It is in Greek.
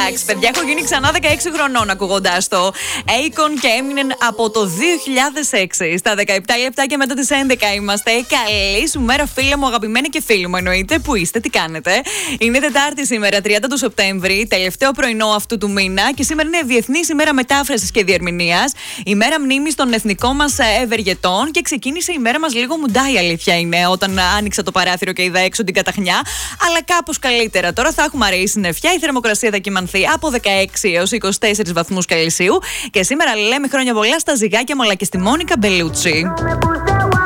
Εντάξει, παιδιά, έχω γίνει ξανά 16 χρονών ακούγοντας το Akon και Eminem από το 2006. Στα 17 λεπτά και μετά τις 11 είμαστε. Καλή σου μέρα, φίλε μου, αγαπημένοι και φίλοι μου. Εννοείται, που είστε, τι κάνετε. Είναι Τετάρτη σήμερα, 30 του Σεπτέμβρη, τελευταίο πρωινό αυτού του μήνα. Και σήμερα είναι Διεθνής ημέρα μετάφρασης και διερμηνίας. Ημέρα μνήμης των εθνικών μας ευεργετών. Και ξεκίνησε η μέρα μας λίγο μουντά, η αλήθεια είναι, όταν άνοιξα το παράθυρο και είδα έξω την καταχνιά. Αλλά κάπως καλύτερα. Τώρα θα έχουμε αραιή συννεφιά. Η θερμοκρασία θα κυμανθεί από 16 έως 24 βαθμούς Κελσίου. Και σήμερα λέμε χρόνια πολλά στα Ζυγάκια, αλλά και στη Μόνικα Μπελούτσι.